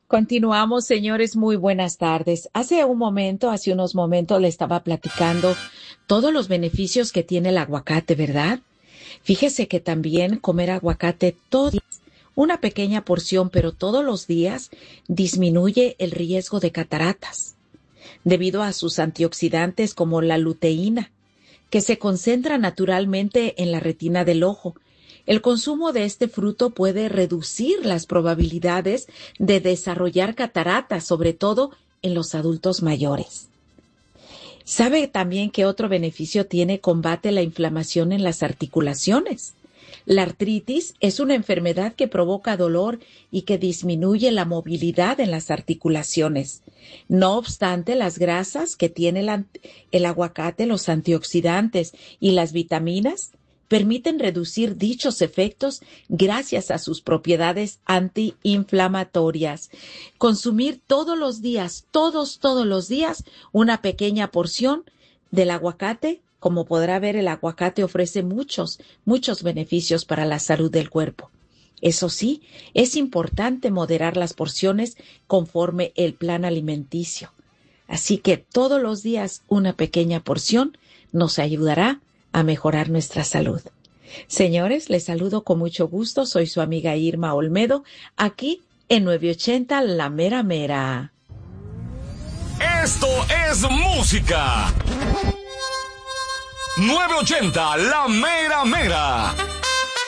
Continuamos, señores, muy buenas tardes. Hace unos momentos le estaba platicando todos los beneficios que tiene el aguacate, ¿verdad? Fíjese que también comer aguacate todos los días, una pequeña porción, pero todos los días, disminuye el riesgo de cataratas, debido a sus antioxidantes como la luteína, que se concentra naturalmente en la retina del ojo. El consumo de este fruto puede reducir las probabilidades de desarrollar cataratas, sobre todo en los adultos mayores. ¿Sabe también qué otro beneficio tiene? Combate la inflamación en las articulaciones. La artritis es una enfermedad que provoca dolor y que disminuye la movilidad en las articulaciones. No obstante, las grasas que tiene el aguacate, los antioxidantes y las vitaminas permiten reducir dichos efectos gracias a sus propiedades antiinflamatorias. Consumir todos los días, todos los días, una pequeña porción del aguacate. Como podrá ver, el aguacate ofrece muchos beneficios para la salud del cuerpo. Eso sí, es importante moderar las porciones conforme el plan alimenticio. Así que todos los días una pequeña porción nos ayudará a mejorar nuestra salud. Señores, les saludo con mucho gusto. Soy su amiga Irma Olmedo, aquí en 980 La Mera Mera. Esto es música. 980 La Mera Mera.